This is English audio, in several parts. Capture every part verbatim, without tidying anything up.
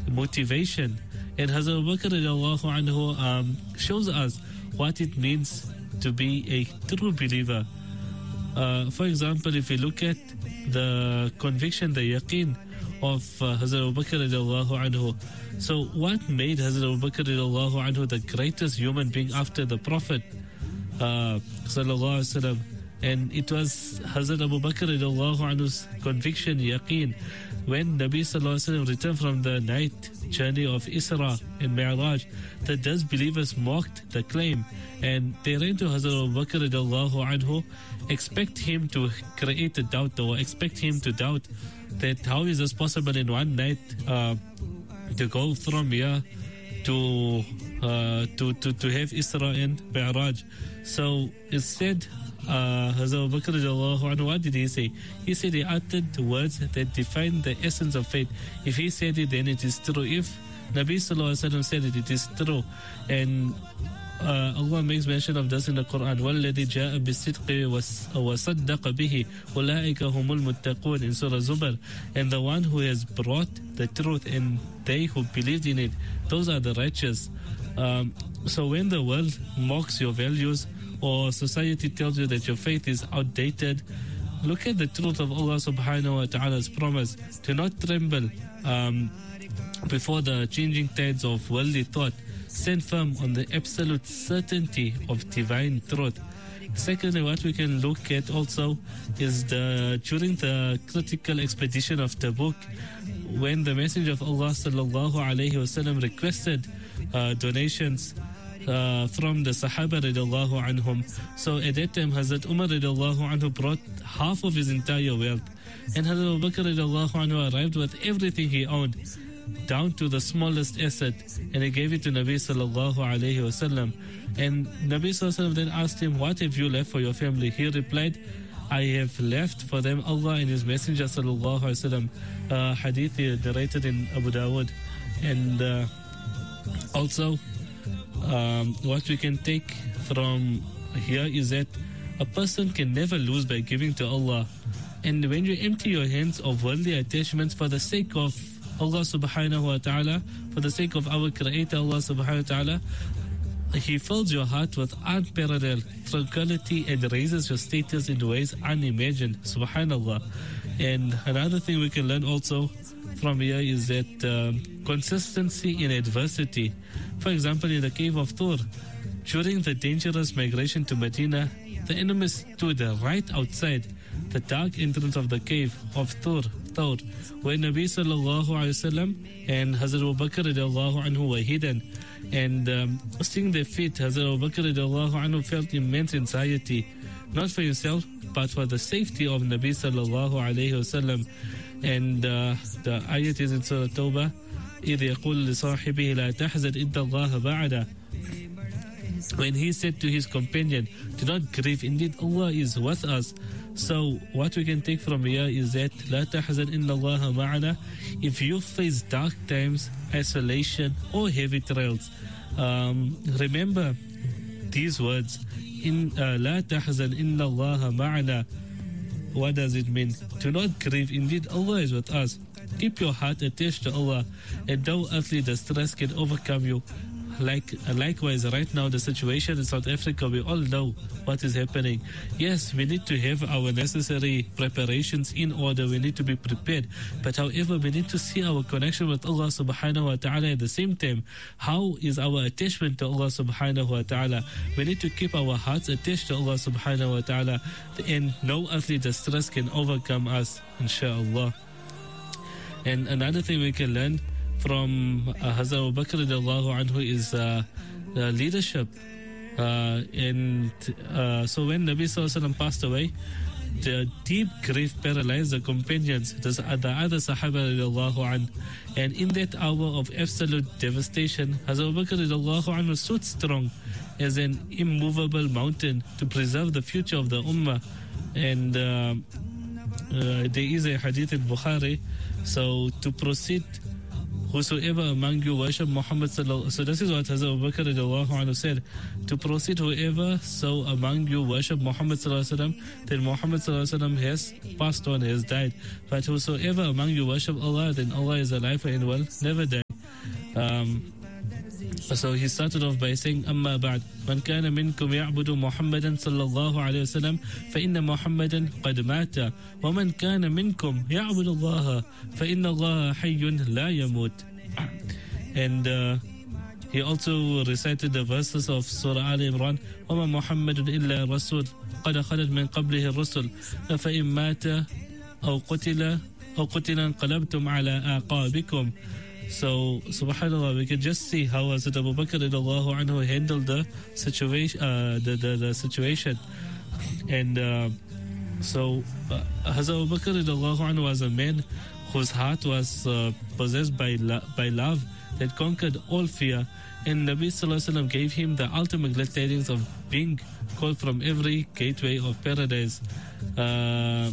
motivation. And Hazrat Abu Bakr radiallahu anhu um, shows us what it means to be a true believer. Uh, for example, if we look at the conviction, the yaqeen of uh, Hazrat Abu Bakr radiallahu anhu. So what made Hazrat Abu Bakr radiallahu anhu the greatest human being after the Prophet uh, sallallahu alaihi wasallam? And it was Hazrat Abu Bakr radiallahu anhu's conviction, yaqeen, when Nabi sallallahu alaihi wasallam returned from the night journey of Isra and Mi'raj, the disbelievers mocked the claim, and they ran to Hazrat Abu Bakr radiallahu anhu, expect him to create a doubt, or expect him to doubt that how is this possible in one night uh, to go from here to, uh, to to to have Isra and Mi'raj. So instead, uh, Hazrat Abu Bakr radiallahu anhu, what did he say? He said he uttered words that define the essence of faith. If he said it, then it is true. If Nabi sallallahu alaihi wasallam said it, it is true. And uh, Allah makes mention of this in the Quran. وَالَّذِي جَاءَ بِالصِّدْقِ وَصَدَّقَ بِهِ أُولَٰئِكَ هُمُ الْمُتَّقُونَ in Surah Zumar. And the one who has brought the truth and they who believed in it, those are the righteous. Um, so when the world mocks your values, or society tells you that your faith is outdated, look at the truth of Allah subhanahu wa ta'ala's promise. Do not tremble um, before the changing tides of worldly thought. Stand firm on the absolute certainty of divine truth. Secondly, what we can look at also is the during the critical expedition of Tabuk, when the Messenger of Allah sallallahu alaihi wasallam requested uh, donations Uh, from the Sahaba radiallahu anhum. So at that time, Hazrat Umar radiallahu anhu brought half of his entire wealth. And Hazrat Abu Bakr radiallahu anhu arrived with everything he owned, down to the smallest asset, and he gave it to Nabi sallallahu alayhi wasallam. And Nabi sallallahu alayhi wasallam then asked him, what have you left for your family? He replied, I have left for them Allah and His Messenger sallallahu alayhi wasallam. Uh, hadith narrated in Abu Dawud. And uh, also, Um, what we can take from here is that a person can never lose by giving to Allah. And when you empty your hands of worldly attachments for the sake of Allah subhanahu wa ta'ala, for the sake of our Creator Allah subhanahu wa ta'ala, He fills your heart with unparalleled tranquility and raises your status in ways unimagined. Subhanallah. And another thing we can learn also from here is that um, consistency in adversity. For example, in the cave of Tur, during the dangerous migration to Medina, the enemy stood right outside the dark entrance of the cave of Tur, Tur where Nabi sallallahu alayhi wasallam and Hazrat Abu Bakr radiallahu anhu were hidden. And um, seeing their feet, Hazrat Abu Bakr radiallahu anhu felt immense anxiety, not for himself, but for the safety of Nabi sallallahu alayhi wasallam. And uh, the ayat is in Surah Tawbah, إِذْ يَقُولُ لِصَاحِبِهِ لَا تَحْزَنْ إِنَّ اللَّهَ بَعَدَ. When he said to his companion, do not grieve, indeed Allah is with us. So what we can take from here is that لَا تَحْزَنْ إِنَّ اللَّهَ مَعَنَا. If you face dark times, isolation or heavy trials, um, remember these words, in uh, لَا تَحْزَنْ إِنَّ اللَّهَ مَعَنَا. What does it mean? Do not grieve, indeed Allah is with us. Keep your heart attached to Allah, and no earthly distress can overcome you. Like, likewise, right now, the situation in South Africa, we all know what is happening. Yes, we need to have our necessary preparations in order. We need to be prepared. But however, we need to see our connection with Allah subhanahu wa ta'ala at the same time. How is our attachment to Allah subhanahu wa ta'ala? We need to keep our hearts attached to Allah subhanahu wa ta'ala, and no earthly distress can overcome us, inshaAllah. And another thing we can learn from uh, Hazrat Abu Bakr radiallahu anhu is uh, uh, leadership. Uh, and uh, so when Nabi sallallahu alaihi wasallam passed away, the deep grief paralyzed the companions, the, the other Sahaba radiallahu anhu. And in that hour of absolute devastation, Hazrat Abu Bakr radiallahu anhu stood strong as an immovable mountain to preserve the future of the Ummah. And uh, uh, there is a hadith in Bukhari. So to proceed, whosoever among you worship Muhammad sallallahu. So this is what Hazrat Abu Bakr radiallahu anhu said. To proceed, whoever so among you worship Muhammad sallallahu alaihi wasallam, then Muhammad sallallahu alaihi wasallam has passed on, has died. But whosoever among you worship Allah, then Allah is alive and will never die. Um, So he started off by saying, أما بعد من كان منكم يعبد محمدا صلى الله عليه وسلم فإن محمدا قد مات ومن كان منكم يعبد الله فإن الله حي لا يموت. And uh, he also recited the verses of Surah Al Imran, وما محمد إلا رسول قد خلت من قبله الرسل فإن مات أو قتل أو قتل انقلبتم على أعقابكم. So, subhanAllah, we can just see how Hazrat Abu Bakr radiallahu anhu handled the situation. Uh, the, the, the situation. And uh, so, uh, Hazrat Abu Bakr radiallahu anhu was a man whose heart was uh, possessed by, lo- by love that conquered all fear. And Nabi Sallallahu Alaihi Wasallam gave him the ultimate glad tidings of being called from every gateway of paradise. Uh,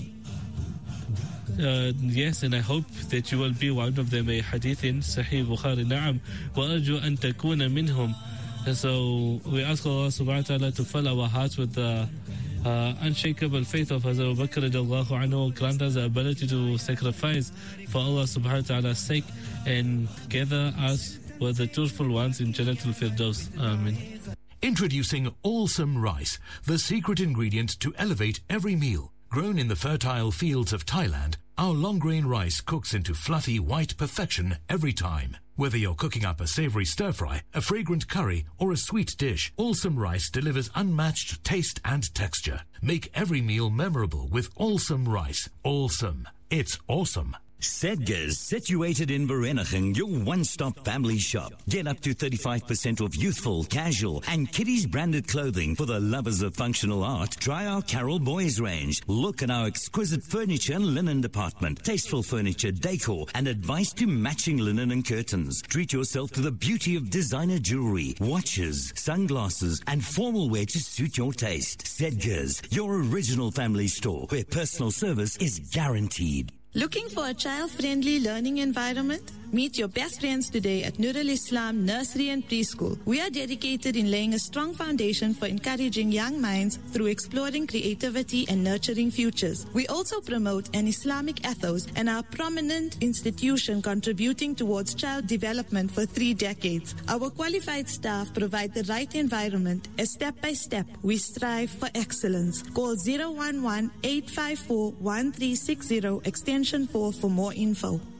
Uh, yes, and I hope that you will be one of them. A hadith in Sahih Bukhari. Na'am. وَأَرْجُو أَن تَكُونَ مِنْهُمْ. And so we ask Allah subhanahu wa ta'ala to fill our hearts with the uh, unshakable faith of Hazrat Abu Bakr radiallahu anhu. Grant us the ability to sacrifice for Allah subhanahu wa ta'ala's sake and gather us with the truthful ones in Jannatul Firdaus. Amen. Introducing Allsome Rice, the secret ingredient to elevate every meal. Grown in the fertile fields of Thailand, our long-grain rice cooks into fluffy white perfection every time. Whether you're cooking up a savory stir-fry, a fragrant curry, or a sweet dish, Allsome Rice delivers unmatched taste and texture. Make every meal memorable with Allsome Rice. Allsome. It's awesome. Sedgers, situated in Vereeniging, your one-stop family shop. Get up to thirty-five percent off youthful, casual, and kiddies branded clothing. For the lovers of functional art, try our Carol Boys range. Look at our exquisite furniture and linen department, tasteful furniture, decor, and advice to matching linen and curtains. Treat yourself to the beauty of designer jewelry, watches, sunglasses, and formal wear to suit your taste. Sedgers, your original family store, where personal service is guaranteed. Looking for a child-friendly learning environment? Meet your best friends today at Nur al-Islam Nursery and Preschool. We are dedicated in laying a strong foundation for encouraging young minds through exploring creativity and nurturing futures. We also promote an Islamic ethos and are a prominent institution contributing towards child development for three decades. Our qualified staff provide the right environment as step by step we strive for excellence. Call zero one one, eight five four, one three six zero extension four for more info.